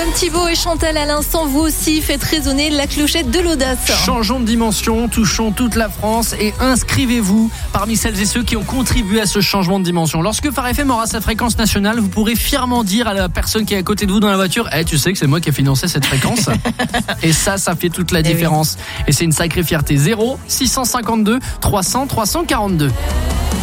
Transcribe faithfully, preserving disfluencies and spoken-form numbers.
Comme Thibaut et Chantal à l'instant, vous aussi faites résonner la clochette de l'audace. Changeons de dimension, touchons toute la France et inscrivez-vous parmi celles et ceux qui ont contribué à ce changement de dimension. Lorsque Phare F M aura sa fréquence nationale, vous pourrez fièrement dire à la personne qui est à côté de vous dans la voiture « Eh, tu sais que c'est moi qui ai financé cette fréquence ?» Et ça, ça fait toute la différence. Et c'est une sacrée fierté. zéro six cent cinquante-deux trois cents trois cent quarante-deux.